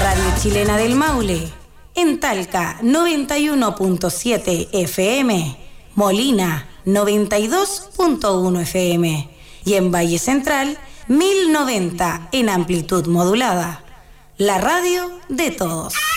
Radio Chilena del Maule, en Talca 91.7 FM, Molina 92.1 FM y en Valle Central 1090 en amplitud modulada. La radio de todos.